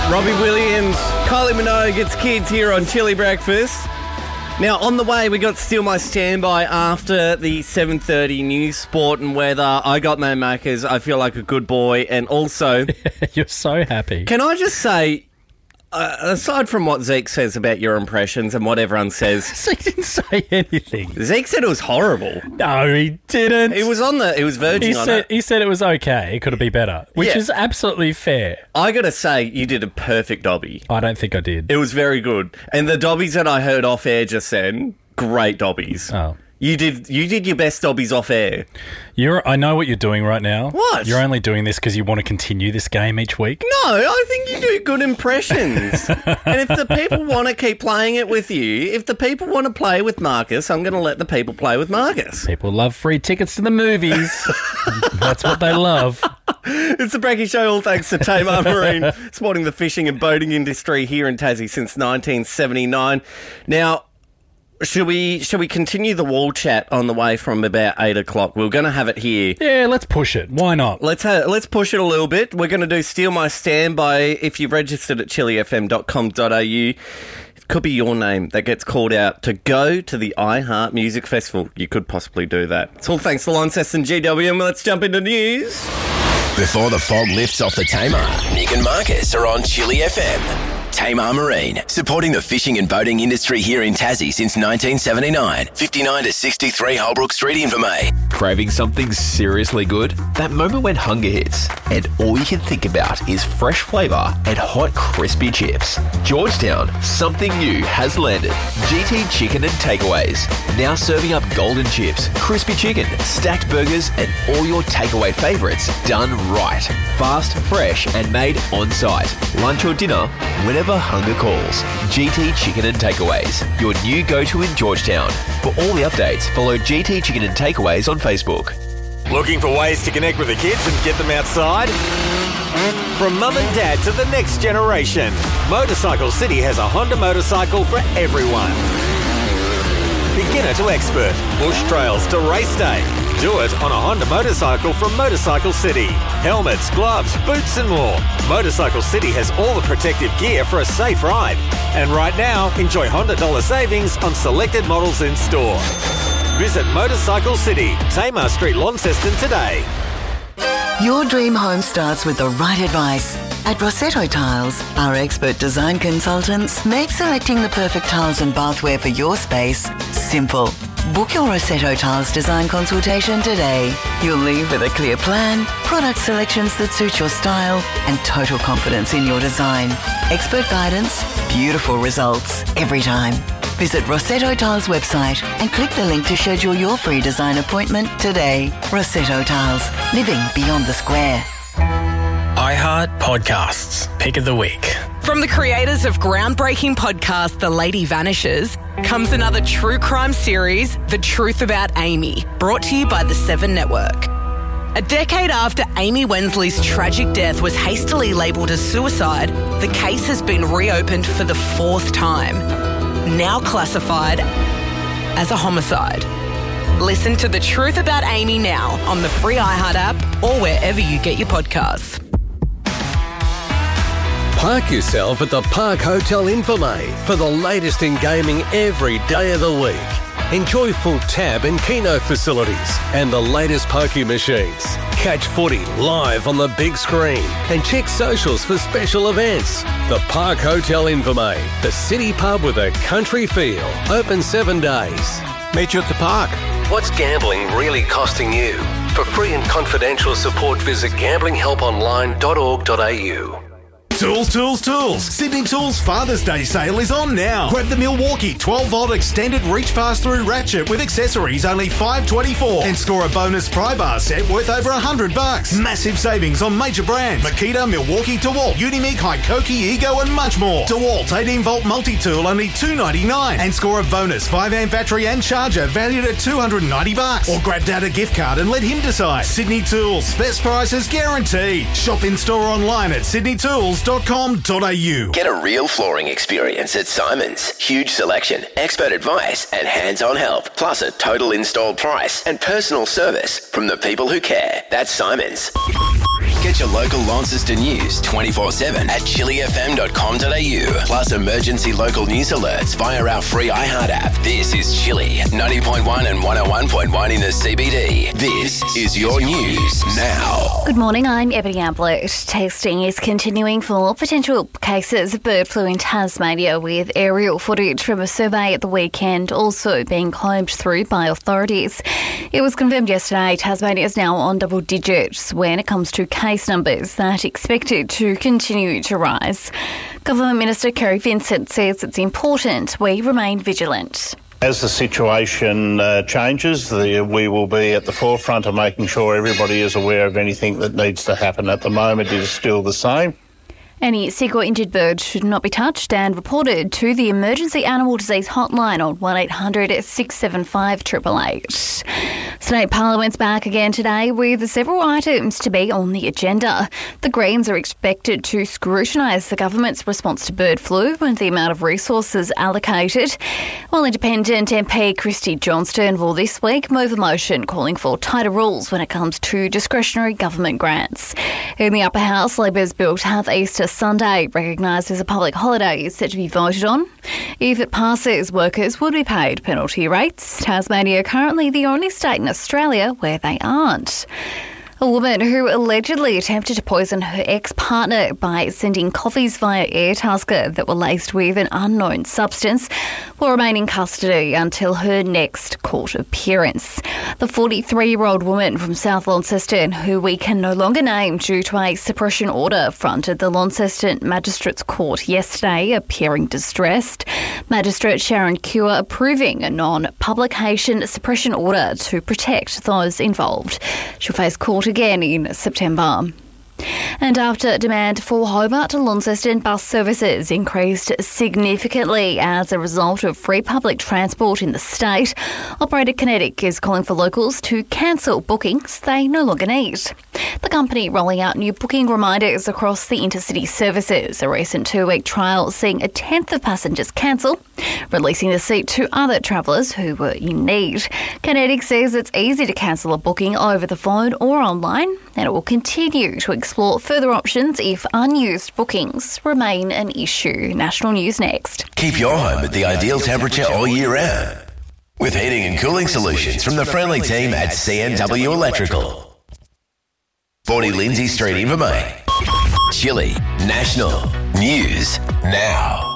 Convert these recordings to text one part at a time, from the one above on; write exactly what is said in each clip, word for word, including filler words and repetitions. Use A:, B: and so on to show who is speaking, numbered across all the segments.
A: Robbie Williams, Kylie Minogue gets kids here on Chili Breakfast. Now, on the way, we got Steal My Standby after the seven thirty news, sport and weather. I got my Macca's. I feel like a good boy. And also...
B: You're so happy.
A: Can I just say, uh, aside from what Zeke says about your impressions and what everyone says...
B: Zeke didn't say anything.
A: Zeke said it was horrible.
B: No, he didn't.
A: It was on the... It was verging
B: he
A: on
B: said,
A: it.
B: He said it was okay. It could have been better, which
A: Yeah.
B: is absolutely fair.
A: I got to say, you did a perfect dobby.
B: I don't think I did.
A: It was very good. And the dobbies that I heard off air just then, great dobbies.
B: Oh.
A: You did you did your best dobbies off air.
B: You're. I know what you're doing right now.
A: What?
B: You're only doing this because you want to continue this game each week.
A: No, I think you do good impressions. And if the people want to keep playing it with you, if the people want to play with Marcus, I'm going to let the people play with Marcus.
B: People love free tickets to the movies. That's what they love.
A: It's the Brekkie Show, all thanks to Tamar Marine, supporting the fishing and boating industry here in Tassie since nineteen seventy-nine. Now, should we should we continue the wall chat on the way from about eight o'clock? We're going to have it here.
B: Yeah, let's push it. Why not?
A: Let's ha- let's push it a little bit. We're going to do Steal My Standby. If you've registered at chili f m dot com dot a u, it could be your name that gets called out to go to the iHeart Music Festival. You could possibly do that. It's all thanks to Launceston G W M. Let's jump into news.
C: Before the fog lifts off the Tamar, Nick and Marcus are on Chili F M. Tamar Marine, supporting the fishing and boating industry here in Tassie since nineteen seventy-nine. fifty-nine to sixty-three Holbrook Street, Invermay.
D: Craving something seriously good? That moment when hunger hits and all you can think about is fresh flavour and hot crispy chips. Georgetown, something new has landed. G T Chicken and Takeaways. Now serving up golden chips, crispy chicken, stacked burgers and all your takeaway favourites done right. Fast, fresh and made on site. Lunch or dinner, whenever hunger calls. G T Chicken and Takeaways, your new go-to in Georgetown. For all the updates, follow G T Chicken and Takeaways on Facebook.
E: Looking for ways to connect with the kids and get them outside? From mum and dad to the next generation, Motorcycle City has a Honda motorcycle for everyone. Beginner to expert, bush trails to race day. Do it on a Honda motorcycle from Motorcycle City. Helmets, gloves, boots and more. Motorcycle City has all the protective gear for a safe ride. And right now, enjoy Honda dollar savings on selected models in store. Visit Motorcycle City, Tamar Street, Launceston today.
F: Your dream home starts with the right advice. At Rossetto Tiles, our expert design consultants make selecting the perfect tiles and bathware for your space simple. Book your Rossetto Tiles design consultation today. You'll leave with a clear plan, product selections that suit your style, and total confidence in your design. Expert guidance, beautiful results every time. Visit Rossetto Tiles website and click the link to schedule your free design appointment today. Rossetto Tiles, living beyond the square.
G: iHeart Podcasts, Pick of the Week.
H: From the creators of groundbreaking podcast The Lady Vanishes comes another true crime series, The Truth About Amy, brought to you by the Seven Network. A decade after Amy Wensley's tragic death was hastily labelled as suicide, the case has been reopened for the fourth time, now classified as a homicide. Listen to The Truth About Amy now on the free iHeart app or wherever you get your podcasts.
I: Park yourself at the Park Hotel Invermay for the latest in gaming every day of the week. Enjoy full tab and keno facilities and the latest pokie machines. Catch footy live on the big screen and check socials for special events. The Park Hotel Invermay, the city pub with a country feel. Open seven days.
C: Meet you at the park.
I: What's gambling really costing you? For free and confidential support, visit gambling help online dot org dot a u.
J: Tools, tools, tools. Sydney Tools Father's Day sale is on now. Grab the Milwaukee twelve volt extended reach pass-through ratchet with accessories only five dollars twenty-four and score a bonus pry bar set worth over one hundred bucks. Massive savings on major brands. Makita, Milwaukee, DeWalt, Unimig, Hikoki, Ego and much more. DeWalt eighteen volt multi-tool only two dollars ninety-nine and score a bonus five amp battery and charger valued at two hundred ninety bucks. Or grab Dad a gift card and let him decide. Sydney Tools, best prices guaranteed. Shop in store online at sydney tools dot com dot a u.
C: Get a real flooring experience at Simon's. Huge selection, expert advice and hands-on help. Plus a total installed price and personal service from the people who care. That's Simon's. Get your local Launceston news twenty-four seven at chili f m dot com dot a u. Plus emergency local news alerts via our free iHeart app. This is Chili, ninety point one and one oh one point one in the C B D. This is your news now.
K: Good morning, I'm Ebony Ablett. Testing is continuing for potential cases of bird flu in Tasmania, with aerial footage from a survey at the weekend also being combed through by authorities. It was confirmed yesterday Tasmania is now on double digits when it comes to case numbers that are expected to continue to rise. Government Minister Kerry Vincent says it's important we remain vigilant.
L: As the situation uh, changes, the, we will be at the forefront of making sure everybody is aware of anything that needs to happen. At the moment, it is still the same.
K: Any sick or injured bird should not be touched and reported to the Emergency Animal Disease Hotline on one eight hundred six seven five eight eight eight. State Parliament's back again today with several items to be on the agenda. The Greens are expected to scrutinise the government's response to bird flu and the amount of resources allocated, while Independent M P Christy Johnston will this week move a motion calling for tighter rules when it comes to discretionary government grants. In the Upper House, Labor's bill to have Easter Sunday recognised as a public holiday is set to be voted on. If it passes, workers would be paid penalty rates. Tasmania currently the only state in Australia where they aren't. A woman who allegedly attempted to poison her ex-partner by sending coffees via Airtasker that were laced with an unknown substance will remain in custody until her next court appearance. The forty-three-year-old woman from South Launceston, who we can no longer name due to a suppression order, fronted the Launceston Magistrates Court yesterday, appearing distressed. Magistrate Sharon Cure approving a non-publication suppression order to protect those involved. She'll face court again in September. And after demand for Hobart to Launceston bus services increased significantly as a result of free public transport in the state, operator Kinetic is calling for locals to cancel bookings they no longer need. The company rolling out new booking reminders across the intercity services. A recent two-week trial seeing a tenth of passengers cancel, releasing the seat to other travellers who were in need. Kinetic says it's easy to cancel a booking over the phone or online, and it will continue to explore further options if unused bookings remain an issue. National News next.
C: Keep your home at the ideal temperature all year round with heating and cooling solutions from the friendly team at C N W Electrical. forty Lindsay Street, Invermain. Chili National News Now.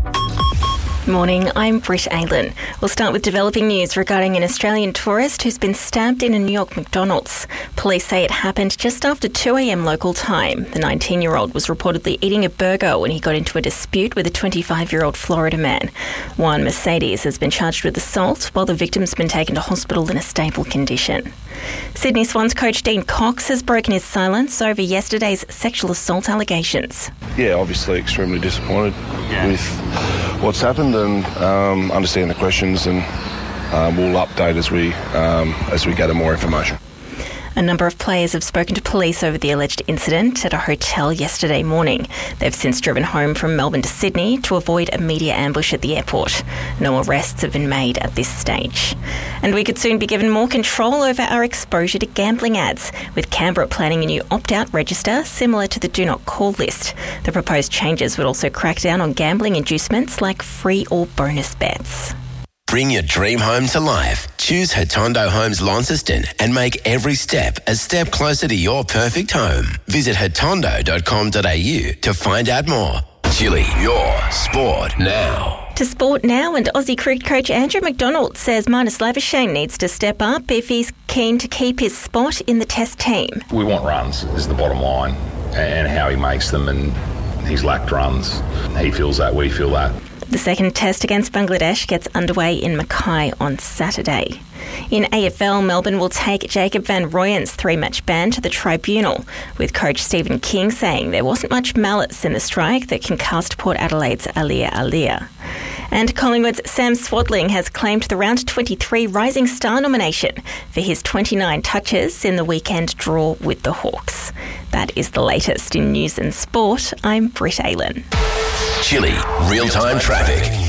M: Morning, I'm Britt Aylen. We'll start with developing news regarding an Australian tourist who's been stabbed in a New York McDonald's. Police say it happened just after two a.m. local time. The nineteen-year-old was reportedly eating a burger when he got into a dispute with a twenty-five-year-old Florida man. Juan Mercedes has been charged with assault, while the victim's been taken to hospital in a stable condition. Sydney Swans coach Dean Cox has broken his silence over yesterday's sexual assault allegations.
N: Yeah, obviously extremely disappointed yeah. with what's happened, and um, understand the questions, and um, we'll update as we um, as we gather more information.
M: A number of players have spoken to police over the alleged incident at a hotel yesterday morning. They've since driven home from Melbourne to Sydney to avoid a media ambush at the airport. No arrests have been made at this stage. And we could soon be given more control over our exposure to gambling ads, with Canberra planning a new opt-out register similar to the Do Not Call list. The proposed changes would also crack down on gambling inducements like free or bonus bets.
C: Bring your dream home to life. Choose Hatondo Homes Launceston and make every step a step closer to your perfect home. Visit hatondo dot com dot a u to find out more. Chili, your sport now.
M: To sport now, and Aussie cricket coach Andrew McDonald says Marnus Labuschagne needs to step up if he's keen to keep his spot in the Test team.
O: We want runs is the bottom line, and how he makes them, and he's lacked runs. He feels that, we feel that.
M: The second test against Bangladesh gets underway in Mackay on Saturday. In A F L, Melbourne will take Jacob van Rooyen's three-match ban to the tribunal, with coach Stephen King saying there wasn't much malice in the strike that can cast Port Adelaide's Alia Alia. And Collingwood's Sam Swadling has claimed the round twenty-three Rising Star nomination for his twenty-nine touches in the weekend draw with the Hawks. That is the latest in news and sport. I'm Britt Aylen.
C: Chili, real-time traffic.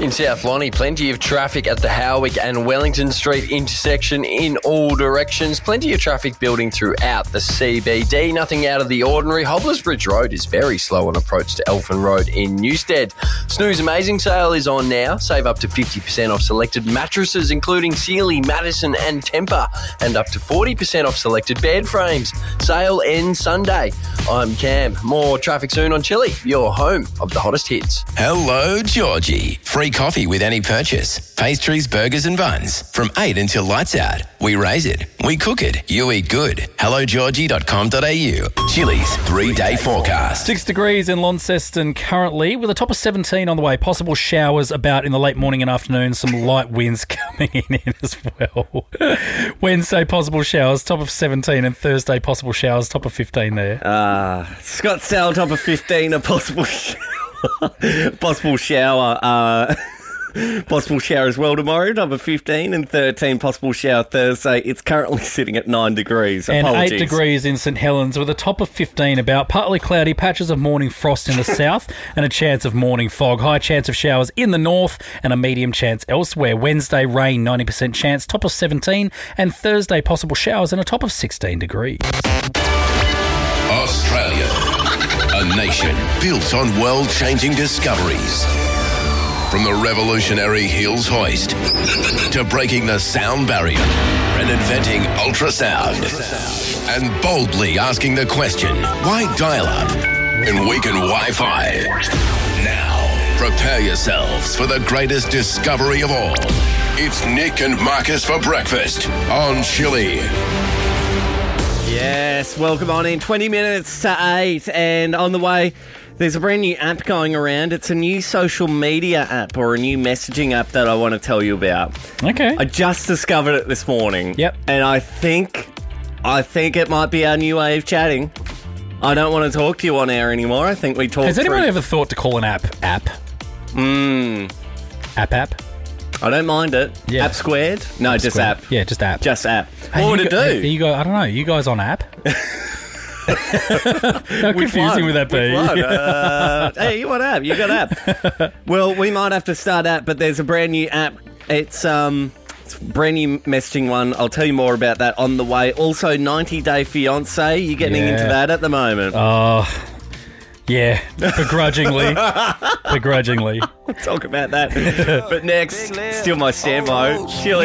P: In South Lonnie, plenty of traffic at the Howick and Wellington Street intersection in all directions. Plenty of traffic building throughout the C B D. Nothing out of the ordinary. Hobblers Bridge Road is very slow on approach to Elfin Road in Newstead. Snooze Amazing Sale is on now. Save up to fifty percent off selected mattresses, including Sealy, Madison and Tempur, and up to forty percent off selected bed frames. Sale ends Sunday. I'm Cam. More traffic soon on Chili, your home of the hottest hits.
C: Hello, Georgie. Free coffee with any purchase. Pastries, burgers and buns. From eight until lights out. We raise it. We cook it. You eat good. hello georgie dot com dot a u. Chili's three-day forecast.
B: Six degrees in Launceston currently, with a top of seventeen on the way. Possible showers about in the late morning and afternoon. Some light winds coming in as well. Wednesday, possible showers, top of seventeen. And Thursday, possible showers, top of fifteen there.
A: Uh, Scottsdale, top of fifteen. A possible shower. possible shower. Uh, possible shower as well tomorrow, top of fifteen. And thirteen, possible shower Thursday. It's currently sitting at nine degrees.
B: And
A: Apologies.
B: eight degrees in St Helens, with a top of fifteen about. Partly cloudy, patches of morning frost in the south and a chance of morning fog. High chance of showers in the north and a medium chance elsewhere. Wednesday, rain, ninety percent chance, top of seventeen. And Thursday, possible showers and a top of sixteen degrees.
C: Australia, a nation built on world-changing discoveries. From the revolutionary Hills hoist to breaking the sound barrier and inventing ultrasound, and boldly asking the question, why dial-up and weaken Wi-Fi? Now, prepare yourselves for the greatest discovery of all. It's Nick and Marcus for breakfast on Chili.
A: Yes, welcome on in. twenty minutes to eight, and on the way, there's a brand new app going around. It's a new social media app or a new messaging app that I want to tell you about.
B: Okay.
A: I just discovered it this morning.
B: Yep.
A: And I think, I think it might be our new way of chatting. I don't want to talk to you on air anymore. I think we talk.
B: Has anyone
A: through-
B: ever thought to call an app app?
A: Mm.
B: App app?
A: I don't mind it.
B: Yeah.
A: App squared? No,
B: App
A: just
B: squared.
A: app.
B: Yeah, just app.
A: Just app.
B: Hey,
A: What would
B: you
A: it
B: go-
A: do?
B: hey, You guys, I don't know. You guys on app? How
A: Which
B: confusing
A: one?
B: would that be?
A: Which one? Uh, hey, you want app? You got app. Well, we might have to start app, but there's a brand new app. It's um, it's a brand new messaging one. I'll tell you more about that on the way. Also, ninety Day Fiance. You getting
B: Yeah.
A: into that at the moment?
B: Oh, yeah. Begrudgingly. Begrudgingly.
A: We'll talk about that. But next, still my standby. Chili.